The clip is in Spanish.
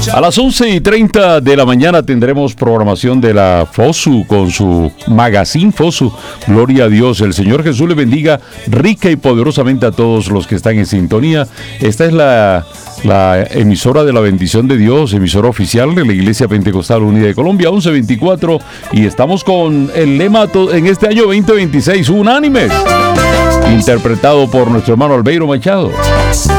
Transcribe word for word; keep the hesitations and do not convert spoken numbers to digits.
A las once y treinta de la mañana tendremos programación de la FOSU con su Magazine FOSU. Gloria a Dios, el Señor Jesús le bendiga rica y poderosamente a todos los que están en sintonía. Esta es la, la emisora de la bendición de Dios, emisora oficial de la Iglesia Pentecostal Unida de Colombia, once veinticuatro, y estamos con el lema en este año veinte veintiséis, unánimes, interpretado por nuestro hermano Albeiro Machado.